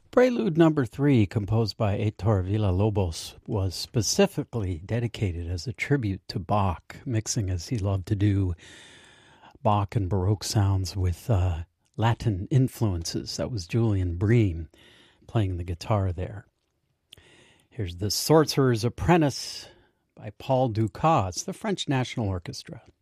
Prelude number 3, composed by Heitor Villa-Lobos, was specifically dedicated as a tribute to Bach, mixing, as he loved to do, Bach and Baroque sounds with Latin influences. That was Julian Bream playing the guitar there. Here's The Sorcerer's Apprentice by Paul Dukas, the French National Orchestra.